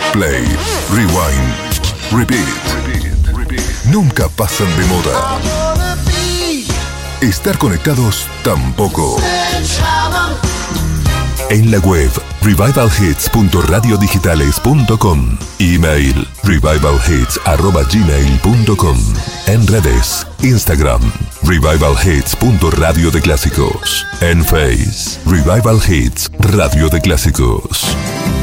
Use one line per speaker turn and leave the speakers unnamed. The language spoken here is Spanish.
Play, rewind, repeat. Nunca pasan de moda. Estar conectados tampoco. En la web revivalhits.radiodigitales.com. Email revivalhits@gmail.com. En redes Instagram revivalhits.radio de clásicos. En Face Revival Hits Radio de Clásicos.